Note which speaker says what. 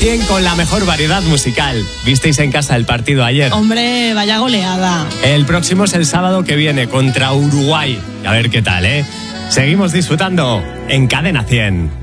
Speaker 1: 100% con la mejor variedad musical. ¿Visteis en casa el partido ayer?
Speaker 2: Hombre, vaya goleada.
Speaker 1: El próximo es el sábado que viene contra Uruguay. A ver qué tal, ¿eh? Seguimos disfrutando en Cadena 100.